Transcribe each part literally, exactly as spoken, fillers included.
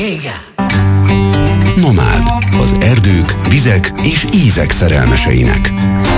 Igen. Nomád, az erdők, vizek és ízek szerelmeseinek.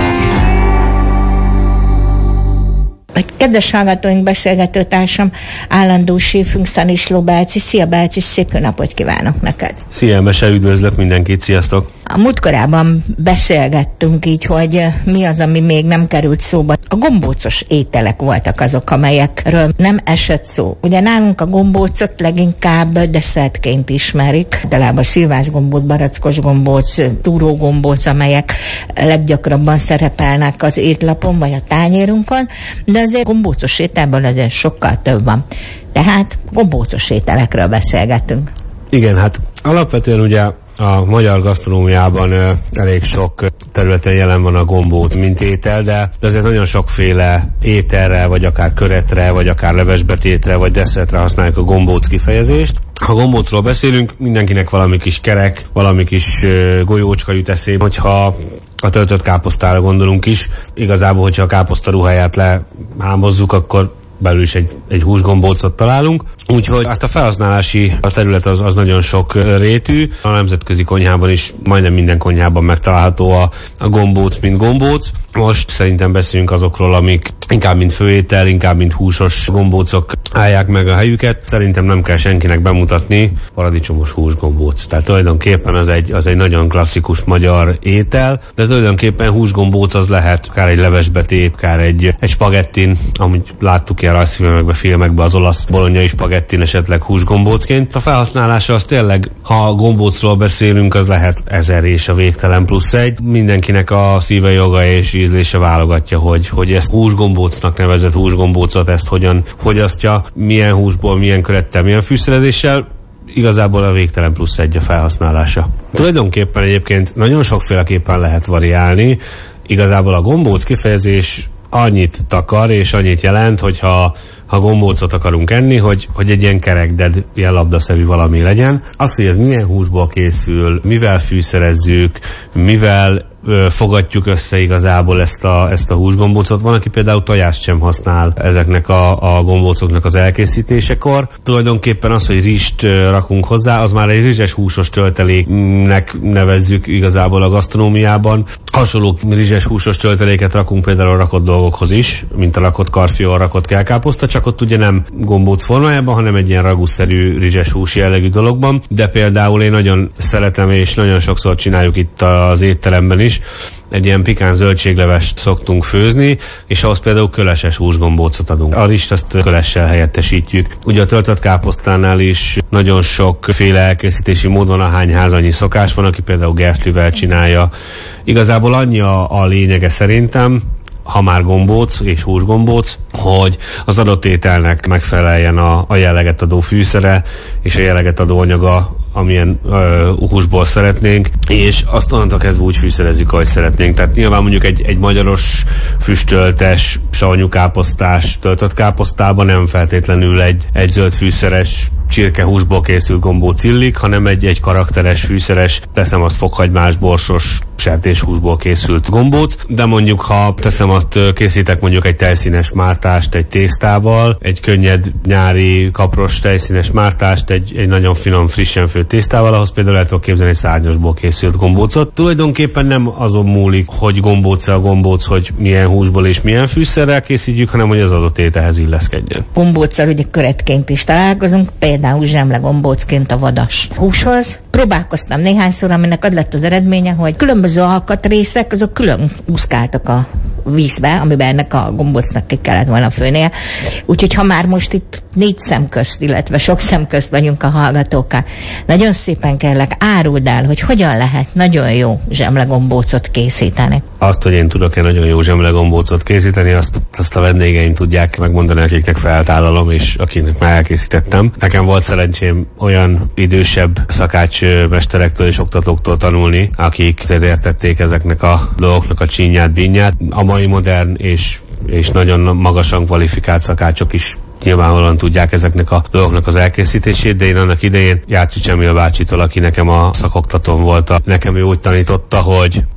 Kedves hallgatóink, beszélgetőtársam, állandó séfünk Szaniszló Bálci. Szia Bálci, szép jó napot kívánok neked! Szia Mese, üdvözlök mindenkit, sziasztok! A múltkorában beszélgettünk így, hogy mi az, ami még nem került szóba. A gombócos ételek voltak azok, amelyekről nem esett szó. Ugye nálunk a gombócot leginkább desszertként ismerik. Általában szilvás gombóc, barackos gombóc, túró gombóc, amelyek leggyakrabban szerepelnek az étlapon vagy a tányérunkon, de azért gombócos ételből azért sokkal több van. Tehát gombócos ételekről beszélgetünk. Igen, hát alapvetően ugye a magyar gasztronómiában ö, elég sok területen jelen van a gombóc, mint étel, de, de azért nagyon sokféle ételre, vagy akár köretre, vagy akár levesbetétre, vagy desszertre használjuk a gombóc kifejezést. Ha gombócról beszélünk, mindenkinek valami kis kerek, valami kis ö, golyócska jut eszébe, hogyha a töltött káposztára gondolunk is. Igazából, hogyha a káposzta ruháját lehámozzuk, akkor belül is egy, egy húsgombócot találunk. Úgyhogy hát a felhasználási a terület az, az nagyon sok rétű. A nemzetközi konyhában is majdnem minden konyhában megtalálható a, a gombóc, mint gombóc. Most szerintem beszélünk azokról, amik inkább mint főétel, inkább mint húsos gombócok állják meg a helyüket. Szerintem nem kell senkinek bemutatni paradicsomos húsgombóc. Tehát tulajdonképpen az egy, az egy nagyon klasszikus magyar étel, de tulajdonképpen húsgombóc az lehet akár egy levesbetét, akár egy, egy spagettin, amit láttuk ilyen rajzfilmekben, filmekben, az olasz bolonyai spagettin, esetleg húsgombócként. A felhasználása az tényleg, ha gombócról beszélünk, az lehet ezer és a végtelen plusz egy. Mindenkinek a szíve joga és ízlése válogatja, hogy, hogy ezt húsgombócnak nevezett húsgombócot, ezt hogyan fogyasztja, milyen húsból, milyen körettel, milyen fűszerezéssel. Igazából a végtelen plusz egy a felhasználása. Tulajdonképpen egyébként nagyon sokféleképpen lehet variálni. Igazából a gombóc kifejezés annyit takar és annyit jelent, hogyha ha gombócot akarunk enni, hogy, hogy egy ilyen kerekded, ilyen labdaszerű valami legyen. Az, hogy ez milyen húsból készül, mivel fűszerezzük, mivel ö, fogatjuk össze igazából ezt a, ezt a húsgombócot. Van, aki például tojást sem használ ezeknek a, a gombócoknak az elkészítésekor. Tulajdonképpen az, hogy rizst ö, rakunk hozzá, az már egy rizses húsos tölteléknek nevezzük igazából a gasztronómiában. Hasonló rizses húsos tölteléket rakunk például a rakott dolgokhoz is, mint a rakott karfiol, a rakott kelkáposzta, csak ott ugye nem gombóc formájában, hanem egy ilyen ragúszerű rizses hús jellegű dologban, de például én nagyon szeretem, és nagyon sokszor csináljuk itt az étteremben is, egy ilyen pikán zöldséglevest szoktunk főzni, és ahhoz például köleses húsgombócot adunk. A rizst azt kölessel helyettesítjük. Ugye a töltött káposztánál is nagyon sokféle elkészítési mód van, ahány ház annyi szokás van, aki például gertlővel csinálja. Igazából annyi a, a lényege szerintem, ha már gombóc és húsgombóc, hogy az adott ételnek megfeleljen a, a jelleget adó fűszere és a jelleget adó anyaga, amilyen ö, húsból szeretnénk, és azt onnantól kezdve úgy fűszerezzük, ahogy szeretnénk. Tehát nyilván mondjuk egy, egy magyaros füstöltes, savanyú káposztás, töltött káposztában nem feltétlenül egy, egy zöld fűszeres csirkehúsból készült gombóc illik, hanem egy, egy karakteres, fűszeres, teszem azt fokhagymás, borsos, sertéshúsból készült gombóc, de mondjuk ha teszem azt, készítek mondjuk egy tejszínes mártást egy tésztával, egy könnyed nyári kapros tejszínes mártást egy, egy nagyon finom, frissen főtt tésztával, ahhoz például el tudok képzelni egy szárnyasból készült gombócot. Tulajdonképpen nem azon múlik, hogy gombóc a gombóc, hogy milyen húsból és milyen fűszerrel készítjük, hanem hogy az adott ételhez illeszkedjen. Gombóccal ugye köretként is találkozunk, például zsemlegombócként a vadas húshoz. Próbálkoztam néhányszor, aminek az lett az eredménye, hogy különböző alkatrészek, azok külön úszkáltak a vízbe, amiben ennek a gombócnak ki kellett volna főnie. Úgyhogy ha már most itt négy szem közt, illetve sok szem közt vagyunk a hallgatókkal, nagyon szépen kérlek, áruld el, hogy hogyan lehet nagyon jó zsemlegombócot készíteni. Azt, hogy én tudok-e nagyon jó zsemlegombócot készíteni, azt, azt a vendégeim tudják megmondani, akiknek feltállalom, és akiknek már elkészítettem. Nekem volt szerencsém olyan idősebb szakácsmesterektől és oktatóktól tanulni, akik értették ezeknek a dolgoknak a csínyát, bínyát. A mai modern és, és nagyon magasan kvalifikált szakácsok is nyilvánvalóan tudják ezeknek a dolgoknak az elkészítését, de én annak idején Járcsics Emil bácsitól, aki nekem a szakoktatóm volt, nekem ő úgy tanította, hogy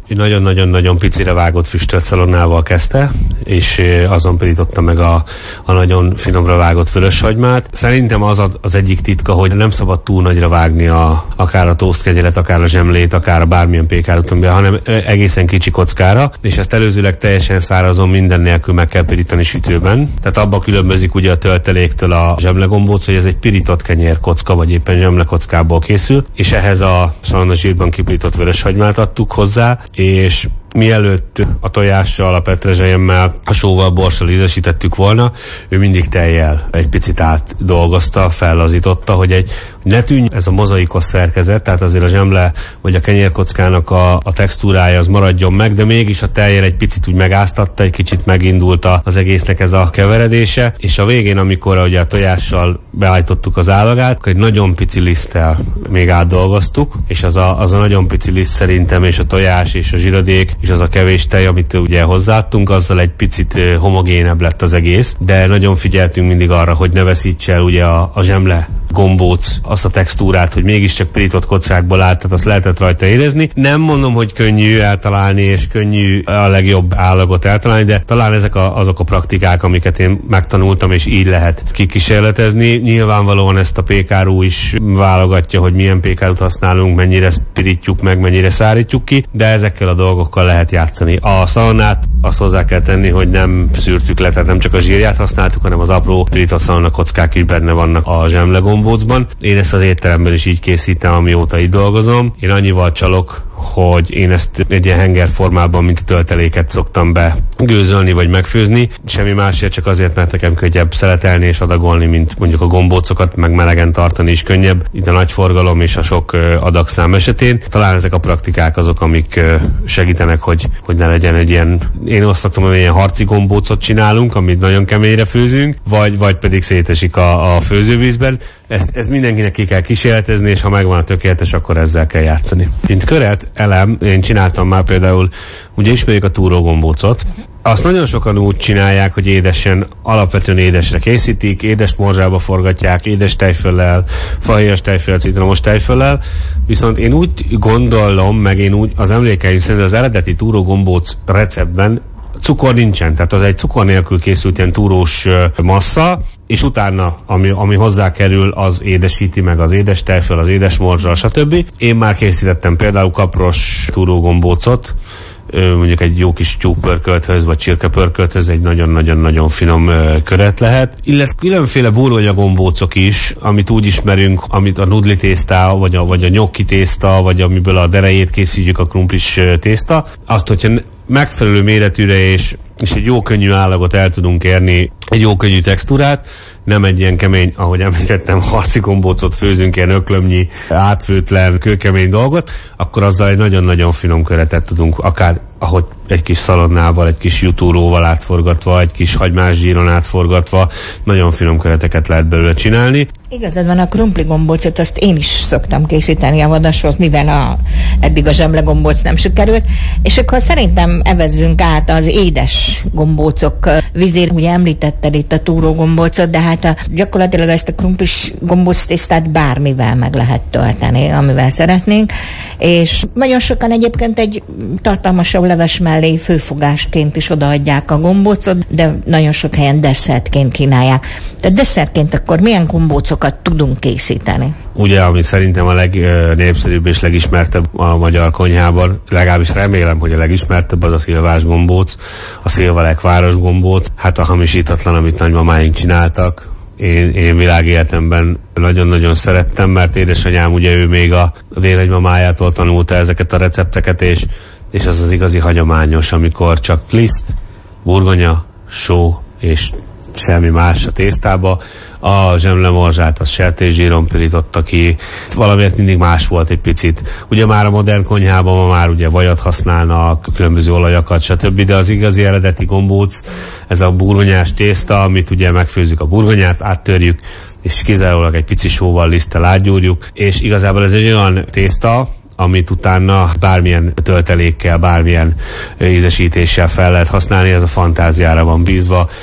nagyon-nagyon-nagyon picire vágott füstölt szalonnával kezdte, és azon pirította meg a, a nagyon finomra vágott vöröshagymát. Szerintem az az egyik titka, hogy nem szabad túl nagyra vágni a, akár a tosztkenyeret, akár a zsemlét, akár a bármilyen pékárut, hanem egészen kicsi kockára, és ezt előzőleg teljesen szárazon minden nélkül meg kell pirítani sütőben. Tehát abba különbözik ugye a tölteléktől a zsemlegombóc, hogy ez egy pirított kenyérkocka, vagy éppen zsemlekockából készül, és ehhez a szalonnazsírban kipirított vöröshagymát adtuk hozzá, és mielőtt a tojással, a petrezselyemmel, a sóval, borssal ízesítettük volna, ő mindig tejjel egy picit átdolgozta, fellazította, hogy egy hogy ne tűnj ez a mozaikos szerkezet, tehát azért a zsemle vagy a kenyérkockának a, a textúrája az maradjon meg, de mégis a tejjel egy picit úgy megáztatta, egy kicsit megindult az egésznek ez a keveredése, és a végén, amikor ugye a tojással beállítottuk az állagát, akkor egy nagyon pici liszttel még átdolgoztuk, és az a, az a nagyon pici liszt szerintem, és a tojás, és a zsiradék, és az a kevés tej, amit ugye hozzáadtunk, azzal egy picit homogénebb lett az egész, de nagyon figyeltünk mindig arra, hogy ne veszítse el ugye a, a zsemle gombóc azt a textúrát, hogy mégiscsak pirított kockákból állt, tehát azt lehetett rajta érezni. Nem mondom, hogy könnyű eltalálni, és könnyű a legjobb állagot eltalálni, de talán ezek a, azok a praktikák, amiket én megtanultam, és így lehet kikísérletezni. Nyilvánvalóan ezt a pékárú is válogatja, hogy milyen pékárút használunk, mennyire pirítjuk meg, mennyire szárítjuk ki, de ezekkel a dolgokkal lehet játszani. A szalonnát azt hozzá kell tenni, hogy nem szűrtük le, tehát nem csak a zsírját használtuk, hanem az apró pirított szalonna kockák is benne vannak a zsemlegombócban. Én ezt az étteremben is így készítem, amióta itt dolgozom. Én annyival csalok, hogy én ezt egy ilyen henger formában, mint a tölteléket szoktam be gőzölni vagy megfőzni. Semmi másért, csak azért, mert nekem könnyebb szeletelni és adagolni, mint mondjuk a gombócokat, meg melegen tartani is könnyebb. Itt a nagy forgalom és a sok adagszám esetén. Talán ezek a praktikák azok, amik segítenek, hogy, hogy ne legyen egy ilyen, én azt szoktam, hogy ilyen harci gombócot csinálunk, amit nagyon keményre főzünk, vagy, vagy pedig szétesik a, a főzővízben. Ezt, ezt mindenkinek ki kell kísérletezni, és ha megvan a tökéletes, akkor ezzel kell játszani. Mint köret, elem, én csináltam már például, ugye ismerjük a túrógombócot. Azt nagyon sokan úgy csinálják, hogy édesen, alapvetően édesre készítik, édes morzsába forgatják, édes tejföllel, fahéjas tejföllel, citromos tejföllel, viszont én úgy gondolom, meg én úgy az emlékeim szerint az eredeti túrógombóc receptben cukor nincsen, tehát az egy cukor nélkül készült ilyen túrós massza, és utána, ami, ami hozzá kerül, az édesíti meg az édes tejföl, az édes morzsa, stb. Én már készítettem például kapros túrógombócot, mondjuk egy jó kis tyúkpörkölthöz, vagy csirkepörkölthöz egy nagyon-nagyon-nagyon finom köret lehet. Illetve különféle burgonyagombócok is, amit úgy ismerünk, amit a nudli tészta, vagy a, vagy a nyokki tészta, vagy amiből a derejét készítjük, a krumplis tészta. Azt, hogyha megfelelő méretűre és, és egy jó könnyű állagot el tudunk érni, egy jó könnyű textúrát, nem egy ilyen kemény, ahogy említettem, harci gombócot főzünk, ilyen öklömnyi, átfőtlen, kőkemény dolgot, akkor azzal egy nagyon-nagyon finom köretet tudunk, akár ahogy egy kis szalonnával, egy kis jutúróval átforgatva, egy kis hagymás zsíron átforgatva, nagyon finom köreteket lehet belőle csinálni. Igazad van, a krumpligombócot azt én is szoktam készíteni a vadashoz, mivel a, eddig a zsemlegombóc nem sikerült, és akkor szerintem evezzünk át az édes gombócok vizére. Ugye említetted itt a túrógombócot, de hát a, gyakorlatilag ezt a krumplis gombóc tésztát bármivel meg lehet tölteni, amivel szeretnénk, és nagyon sokan egyébként egy tartalmasabb leves mellé főfogásként is odaadják a gombócot, de nagyon sok helyen desszertként kínálják. Tehát desszertként akkor milyen gombócokat tudunk készíteni? Ugye, ami szerintem a legnépszerűbb és legismertebb a magyar konyhában, legalábbis remélem, hogy a legismertebb, az a szilvás gombóc, a szilvalekváros gombóc, hát a hamisítatlan, amit nagymamáink csináltak. Én, én világéletemben nagyon-nagyon szerettem, mert édesanyám ugye ő még a dédnagymamájától tanulta ezeket a recepteket, és, és az az igazi hagyományos, amikor csak liszt, burgonya, só és semmi más a tésztába. A zsemlemorzsát az sertészsíron pirította ki. Valamiért mindig más volt egy picit. Ugye már a modern konyhában ma már ugye vajat használnak, különböző olajakat, stb. De az igazi eredeti gombóc, ez a burgonyás tészta, amit ugye megfőzzük a burgonyát, áttörjük, és kizárólag egy pici sóval, liszttel átgyúrjuk. És igazából ez egy olyan tészta, amit utána bármilyen töltelékkel, bármilyen ízesítéssel fel lehet használni, ez a fantáziára van bízva.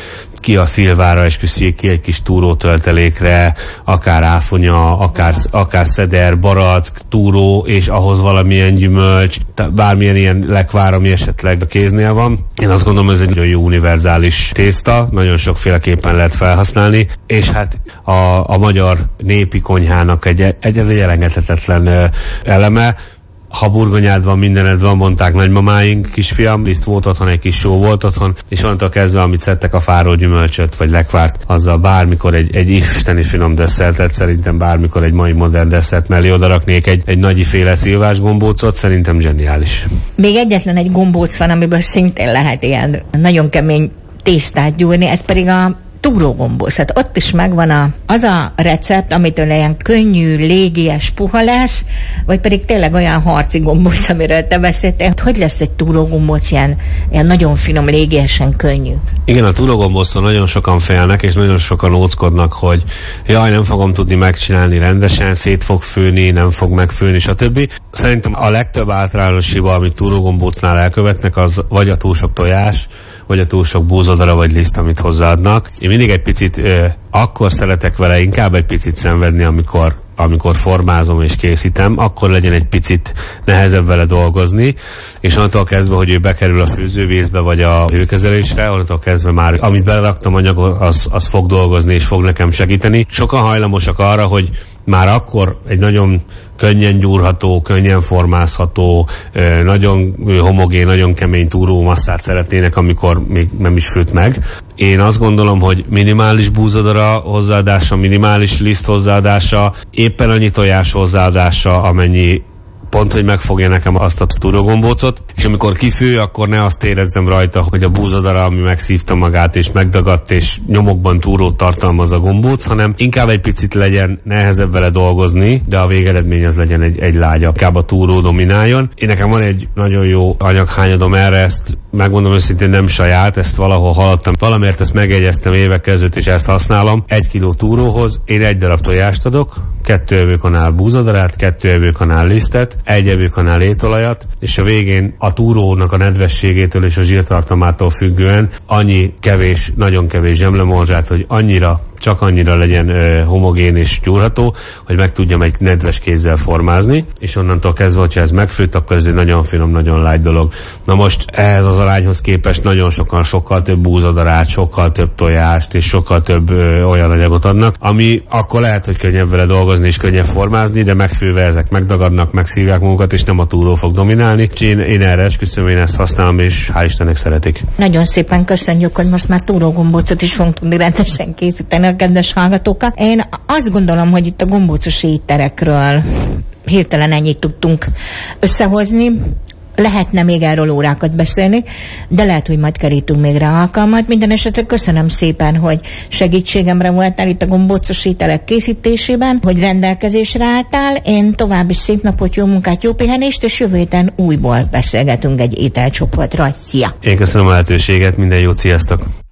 ki a szilvára esküszik, ki egy kis túrótöltelékre, akár áfonya, akár, akár szeder, barack, túró, és ahhoz valamilyen gyümölcs, bármilyen ilyen lekvár, ami esetleg a kéznél van. Én azt gondolom, ez egy nagyon jó univerzális tészta, nagyon sokféleképpen lehet felhasználni, és hát a, a magyar népi konyhának egy, egy, egy elengedhetetlen eleme. Ha burgonyád van, mindened van, mondták nagymamáink, kisfiam, liszt volt otthon, egy kis só volt otthon, és onnantól kezdve, amit szedtek a fáró gyümölcsöt, vagy lekvárt, azzal bármikor egy, egy isteni finom desszertet, szerintem bármikor egy mai modern desszert mellé odaraknék egy, egy nagyiféle szilvás gombócot, szerintem zseniális. Még egyetlen egy gombóc van, amiből szintén lehet ilyen nagyon kemény tésztát gyúrni, ez pedig a túrógombóc. Hát ott is megvan a, az a recept, amitől ilyen könnyű, légies, puha lesz, vagy pedig tényleg olyan harci gombóc, amiről te beszéltél. Hogy lesz egy túrógombóc ilyen, ilyen nagyon finom, légiesen könnyű? Igen, a túrógombóctól nagyon sokan félnek, és nagyon sokan óckodnak, hogy jaj, nem fogom tudni megcsinálni rendesen, szét fog főni, nem fog megfőni, stb. Szerintem a legtöbb általános hiba, amit túrógombócnál elkövetnek, az vagy a túl sok tojás, vagy a túl sok búzadara vagy liszt, amit hozzáadnak. Én mindig egy picit ö, akkor szeretek vele inkább egy picit szenvedni, amikor, amikor formázom és készítem, akkor legyen egy picit nehezebb vele dolgozni, és onnantól kezdve, hogy ő bekerül a főzővízbe vagy a hőkezelésre, onnantól kezdve már, amit beleraktam anyagot, az, az fog dolgozni és fog nekem segíteni. Sokan hajlamosak arra, hogy már akkor egy nagyon könnyen gyúrható, könnyen formázható, nagyon homogén, nagyon kemény túrómasszát szeretnének, amikor még nem is főtt meg. Én azt gondolom, hogy minimális búzadara hozzáadása, minimális liszt hozzáadása, éppen annyi tojás hozzáadása, amennyi pont, hogy megfogja nekem azt a túrógombócot, és amikor kifő, akkor ne azt érezzem rajta, hogy a búzadara, ami megszívta magát, és megdagadt, és nyomokban túrót tartalmaz a gombóc, hanem inkább egy picit legyen nehezebb vele dolgozni, de a végeredmény az legyen egy, egy lágyabb, inkább a túró domináljon. Én nekem van egy nagyon jó anyaghányadom erre, ezt megmondom őszintén, nem saját, ezt valahol hallottam. Valamiért ezt megjegyeztem évek ezelőtt, és ezt használom. Egy kiló túróhoz én egy darab tojást adok, kettő evőkanál búzadarát, kettő evőkanál lisztet, egy evőkanál étolajat, és a végén a túrónak a nedvességétől és a zsírtartalmától függően annyi kevés, nagyon kevés zsemlemorzsát, hogy annyira csak annyira legyen ö, homogén és gyúrható, hogy meg tudjam egy nedves kézzel formázni, és onnantól kezdve, hogyha ez megfőtt, akkor ez egy nagyon finom, nagyon lágy dolog. Na most ehhez az arányhoz képest nagyon sokan sokkal több búzadarát, sokkal több tojást és sokkal több ö, olyan anyagot adnak, ami akkor lehet, hogy könnyebb vele dolgozni és könnyebb formázni, de megfőve ezek megdagadnak, megszívják magukat, és nem a túró fog dominálni. Én, én erre esküszöm, én ezt használom, és hál' Istennek szeretik. Nagyon szépen köszönjük, hogy most már túrógombócot is fogunk tudni rendesen készíteni a kedves hallgatókkal. Én azt gondolom, hogy itt a gombócos étterekről hirtelen ennyit tudtunk összehozni. Lehetne még erről órákat beszélni, de lehet, hogy majd kerítünk még rá alkalmat. Minden esetre köszönöm szépen, hogy segítségemre voltál itt a gombócos ételek készítésében, hogy rendelkezésre álltál. Én további szép napot, jó munkát, jó pihenést, és jövő héten újból beszélgetünk egy ételcsoportról. Szia! Én köszönöm a lehetőséget, minden jót, sziasztok!